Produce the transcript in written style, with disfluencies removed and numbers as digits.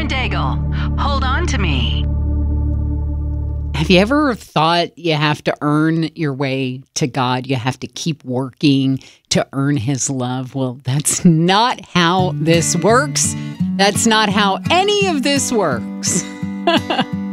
and Daigle. Hold on to me. Have you ever thought you have to earn your way to God? You have to keep working to earn his love? Well, that's not how this works. That's not how any of this works.